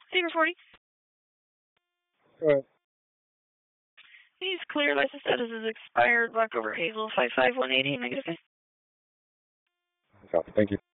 Saber 40. Go ahead. He's clear. License status is expired. Black over Hazel 55180. Negative. Copy. Thank you.